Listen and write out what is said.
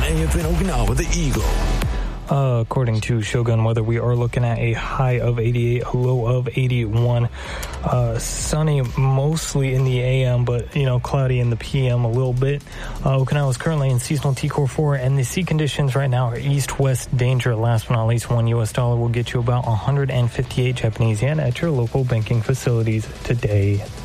AFN Okinawa, the Eagle. According to Shogun Weather, we are looking at a high of 88, a low of 81. Sunny mostly in the AM, but, cloudy in the PM a little bit. Okinawa is currently in seasonal T-Core 4, and the sea conditions right now are east-west danger. Last but not least, $1 US will get you about 158 Japanese yen at your local banking facilities today.